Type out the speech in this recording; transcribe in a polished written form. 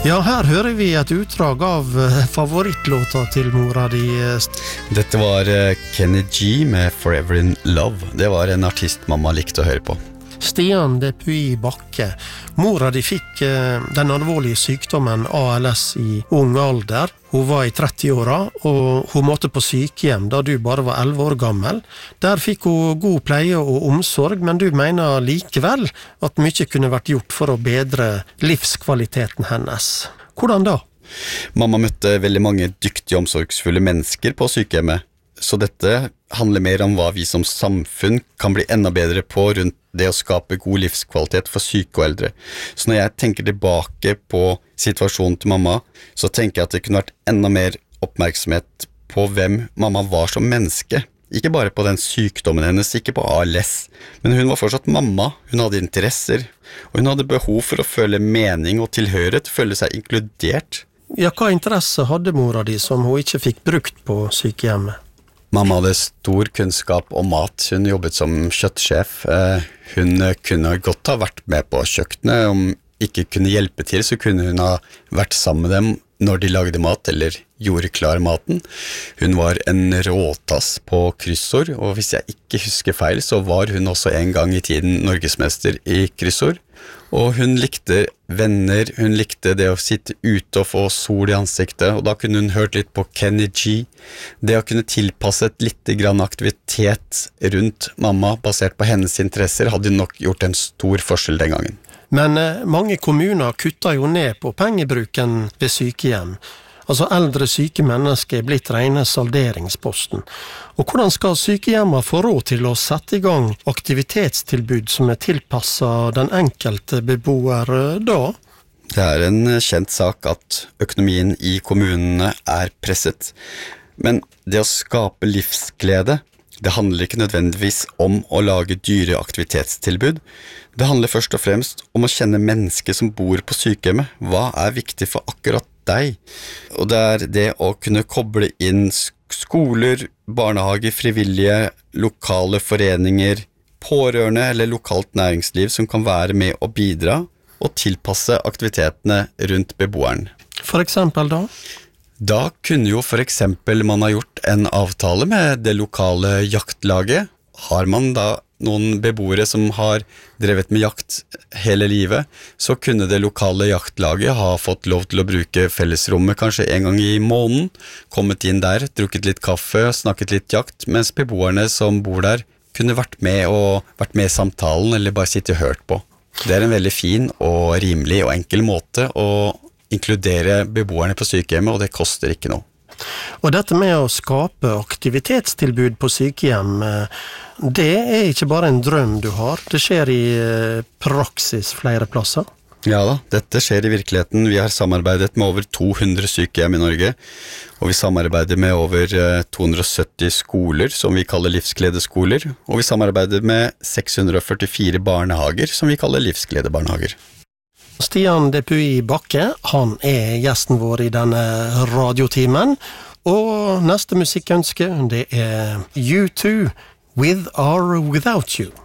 Ja, her hører vi et utdrag av favorittlåta til mora di. Dette var Kenny G med Forever in Love. Det var en artist mamma likte å høre på. Stian Depuy Bakke. Mora di fikk den alvorlige sykdommen ALS i ung alder. Hun var i 30-åra, og hun måtte på sykehjem da du bare var 11 år gammel. Der fikk hun god pleie og omsorg, men du mener likevel at mye kunne vært gjort for å bedre livskvaliteten hennes. Hvordan da? Mamma møtte veldig mange dyktige, omsorgsfulle mennesker på sykehjemmet, så dette handler mer om hva vi som samfunn kan bli enda bedre på rundt det å skape god livskvalitet for syke og eldre. Så når jeg tenker tilbake på situasjonen til mamma, så tenker jeg at det kunne vært enda mer oppmerksomhet på hvem mamma var som menneske. Ikke bare på den sykdommen hennes, ikke på ALS, men hun var fortsatt mamma, hun hadde interesser, og hun hadde behov for å føle mening og tilhørighet, føle seg inkludert. Ja, hva interesse hadde mora di som hun ikke fikk brukt på sykehjemmet? Mamma hadde stor kunnskap om mat. Hun jobbet som kjøttsjef. Hun kunne godt ha vært med på kjøkkenet. Om ikke kunne hjelpe til, så kunne hun ha vært sammen med dem når de lagde mat eller gjorde klar maten. Hun var en råtass på kryssord, og hvis jeg ikke husker feil, så var hun også en gang i tiden norgesmester i kryssord. Og hun likte venner, hun likte det å sitte ute og få sol i ansiktet, og da kunne hun hørt litt på Kenny G. Det å kunne tilpasse et litt grann aktivitet rundt mamma, basert på hennes interesser, hadde nok gjort en stor forskjell den gangen. Men mange kommuner kutter jo ned på pengebruken ved sykehjem. Altså eldre syke mennesker er blitt rene salderingsposten. Og hvordan skal sykehjemmet få råd til å sette i gang aktivitetstilbud som er tilpasset den enkelte beboer da? Det er en kjent sak at økonomien i kommunene er presset. Men det å skape livsglede, det handler ikke nødvendigvis om å lage dyre aktivitetstilbud. Det handler først og fremst om å kjenne mennesket som bor på sykehjemmet. Hva er viktig for akkurat deg? Og det er det å kunne koble inn skoler, barnehager, frivillige, lokale foreninger, pårørende eller lokalt næringsliv som kan være med å bidra og tilpasse aktivitetene rundt beboeren. For eksempel da? Da kunne jo for eksempel man ha gjort en avtale med det lokale jaktlaget. Har man da noen beboere som har drevet med jakt hele livet, så kunne det lokale jaktlaget ha fått lov til å bruke fellesrommet kanskje en gang i måneden, kommet inn der, drukket litt kaffe, snakket litt jakt, mens beboerne som bor der kunne vært med i samtalen eller bare sitte og hørt på. Det er en veldig fin og rimelig og enkel måte å inkludere beboerne på sykehjemmet, og det koster ikke noe. Og dette med å skape aktivitetstilbud på sykehjem, det er ikke bare en drøm du har, det skjer i praksis flere plasser. Ja da, dette skjer i virkeligheten. Vi har samarbeidet med over 200 sykehjem i Norge, og vi samarbeider med over 270 skoler som vi kaller livsgledeskoler, og vi samarbeider med 644 barnehager som vi kaller livsgledebarnehager. Stian Depuy Bakke, han er gjesten vår i denne radiotimen, og neste musikkønske, det er U2, With or Without You.